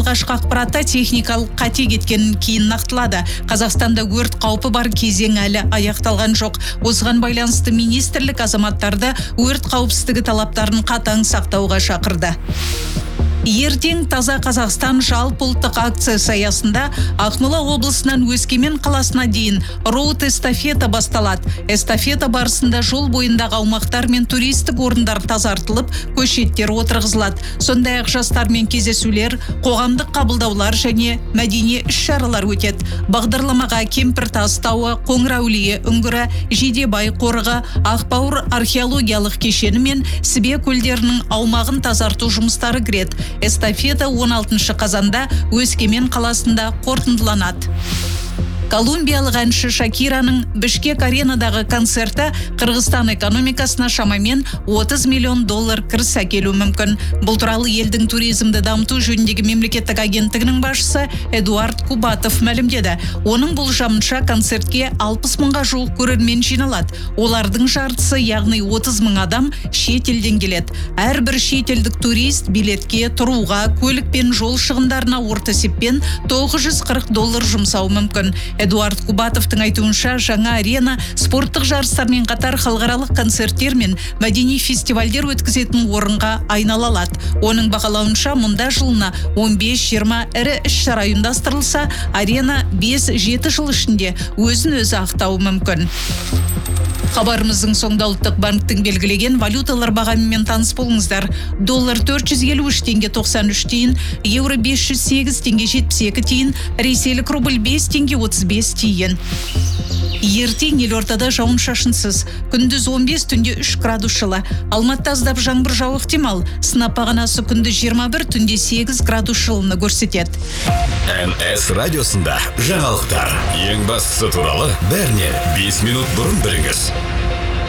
алғашқы ақпаратта техникалық қате кеткенін кейін нақтылады. Қазақстанда өрт қаупі бар кезең әлі аяқталған жоқ. Осыған байланысты министрлік азаматтарды өрт қауіпсіздігі талаптарын қатаң сақтауға шақырды. Ертең таза Қазақстан жалпы ұлттық акциясы аясында Ақмола облысынан Өскемен қаласына дейін роуд эстафета басталады. Эстафета барысында жол бойындағы аумақтар мен туристік орындар тазартылып, көшеттер отырғызылады. Сондай-ақ жастармен кездесулер, қоғамдық қабылдаулар және мәдени іс-шаралар өтеді. Бағдарламаға Кемпіртас тауы, Қоңырәулие үңгірі, Жидебай қорығы, Ақбауыр археологиялық кешені мен Сібе көлдерінің аумағын тазарту жұмыстары кіреді. Эстафета 16 қазанда Өскемен қаласында қорытындыланады. Колумбиялық әнші Шакираның Бішкек аренадағы концерті Қырғызстан экономикасына шамамен $30 миллион кіріс әкелуі мүмкін. Бұл туралы елдің туризмді дамыту жөніндегі мемлекеттік агенттігінің басшысы Эдуард Кубатов мәлімдеді. Оның болжамынша концертке 60 мыңға жуық көрермен жиналады. Олардың жартысы, яғни 30 мың адам шет елден келеді. Әрбір шетелдік турист билетке, тұруға, көлік пен жол шығындарына орта есеппен $940 жұмсауы мүмкін. Эдуард Кубатовтың айтуынша, жаңа арена спорттық жарыстармен қатар халықаралық концерттер мен мәдени фестивальдер өткізетін орынға айнала алады. Оның бағалауынша, мұнда жылына 15-20 ірі іс-шара ұйымдастырылса, арена 5-7 жыл ішінде өзін-өзі ақтауы мүмкін. Хабарымыздың соңында ұлттық банктің белгілеген валюталар бағамымен таныс болыңыздар. Доллар 453 теңге 93 тиын, евро 508 теңге 72 тиын, ресейлік рубль 5 теңге 35 тиын. Ертең елордада жауын-шашынсыз, күндіз 15, түнде 3 градус жылы. Алматыда аздап жаңбыр жауы ықтимал. Сынап бағанасы күндіз 21, түнде 8 градус жылыны көрсетеді. НС радиосында жаңалықтар. Ең бастысы туралы бәріне 5 минут бұрын біліңіз.